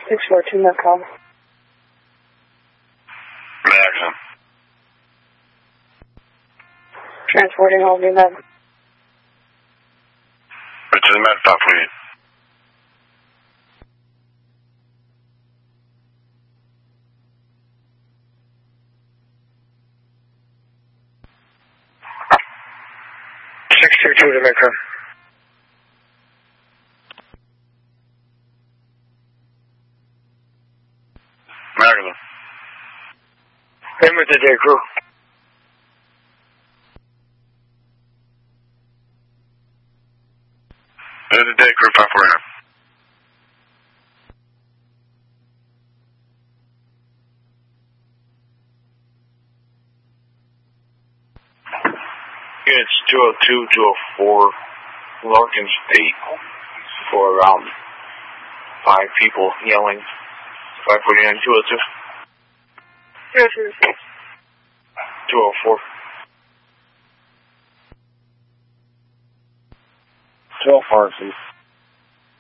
642 Metcom. Maxim. Transporting home, you med. Which is the med stop, please. Two to Metcom. Maxim. In with the day crew. There's the day crew 549. Units 202, 204, Larkin State, for around 5 people yelling. 549, 202. 204. 12 pharmacies.